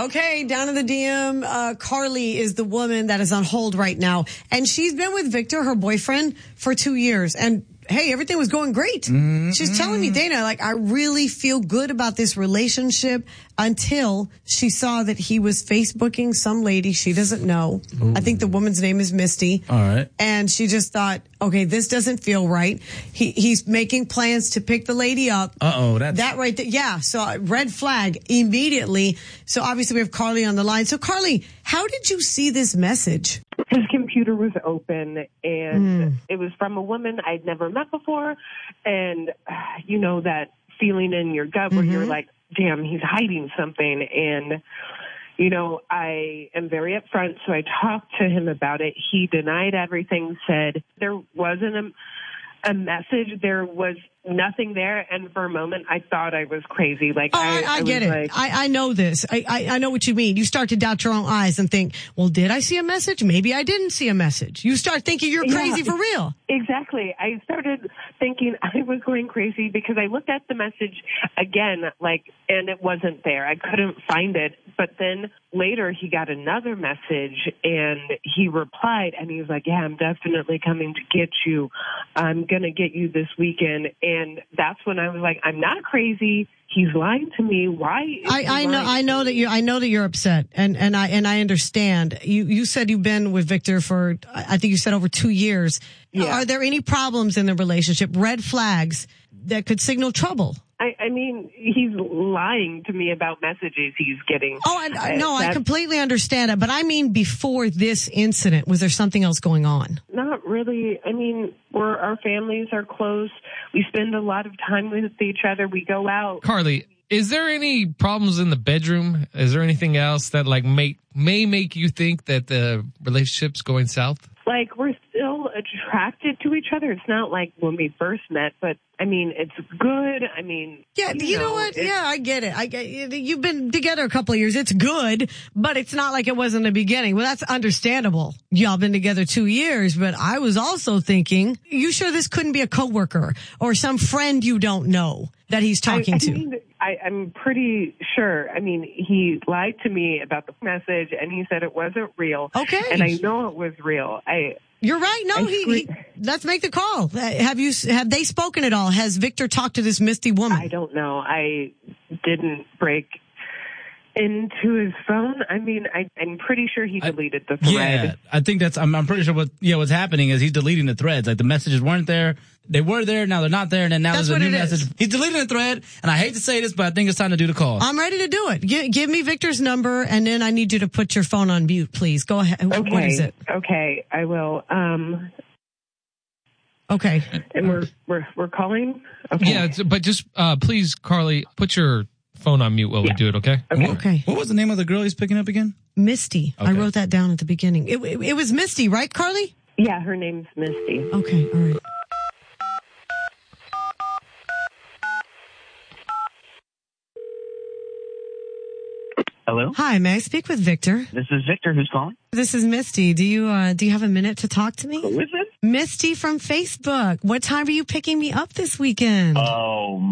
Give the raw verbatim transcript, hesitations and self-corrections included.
Okay, down in the D M, uh, Carly is the woman that is on hold right now. And she's been with Victor, her boyfriend, for two years. And hey, everything was going great. Mm-hmm. She's telling me, Dana, like, I really feel good about this relationship until she saw that he was Facebooking some lady she doesn't know. Ooh. I think the woman's name is Misty. All right. And she just thought, okay, this doesn't feel right. He He's making plans to pick the lady up. Uh-oh, that's... That right there. Yeah, so uh, red flag immediately. So obviously we have Carly on the line. So Carly, how did you see this message? His computer was open, and mm. it was from a woman I'd never met before. And, uh, you know, that feeling in your gut where mm-hmm. you're like, damn, he's hiding something. And, you know, I am very upfront, so I talked to him about it. He denied everything, said there wasn't a, a message. There was nothing there. And for a moment, I thought I was crazy. Like, oh, I, I, I, I get it. Like, I, I know this. I, I, I know what you mean. You start to doubt your own eyes and think, well, did I see a message? Maybe I didn't see a message. You start thinking you're crazy yeah, for real. Exactly. I started thinking I was going crazy because I looked at the message again, like, and it wasn't there. I couldn't find it. But then later he got another message and he replied and he was like, yeah, I'm definitely coming to get you. I'm going to get you this weekend. And that's when I was like, I'm not crazy. He's lying to me. Why? Is I, I know. I know that you. I know that you're upset, and and I and I understand. You you said you've been with Victor for, I think you said over two years. Yeah. Are there any problems in the relationship? Red flags that could signal trouble? I, I mean, he's lying to me about messages he's getting. Oh, I, no, I completely understand it. But I mean, before this incident, was there something else going on? Not really. I mean, we're, our families are close. We spend a lot of time with each other. We go out. Carly, is there any problems in the bedroom? Is there anything else that like may, may make you think that the relationship's going south? Like, we're still attracted to each other. It's not like when we first met, but I mean, it's good. I mean, yeah, you, you know, know what? Yeah, I get it. I get it. You've been together a couple of years. It's good, but it's not like it was in the beginning. Well, that's understandable. Y'all been together two years, but I was also thinking, you sure this couldn't be a coworker or some friend you don't know that he's talking I, I to? Mean, I, I'm pretty sure. I mean, he lied to me about the message, and he said it wasn't real. Okay. And I know it was real. I. You're right. No, I, he, he. Let's make the call. Have you? Have they spoken at all? Has Victor talked to this Misty woman? I don't know. I didn't break into his phone. I mean, I, I'm pretty sure he deleted the thread. Yeah, I think that's. I'm, I'm pretty sure what yeah what's happening is he's deleting the threads. Like the messages weren't there. They were there, now they're not there, and then now That's there's a new what it message. is. He's deleting the thread, and I hate to say this, but I think it's time to do the call. I'm ready to do it. Give, give me Victor's number, and then I need you to put your phone on mute, please. Go ahead. Okay. What is it? Okay, I will. Um, okay. And we're we're we're calling. Okay. Yeah, but just uh, please, Carly, put your phone on mute while yeah. we do it. Okay. Okay. Okay. What was the name of the girl he's picking up again? Misty. Okay. I wrote that down at the beginning. It, it, it was Misty, right, Carly? Yeah, her name's Misty. Okay. All right. Hello? Hi, may I speak with Victor? This is Victor. Who's calling? This is Misty. Do you uh, do you have a minute to talk to me? Who is it? Misty from Facebook. What time are you picking me up this weekend? Oh,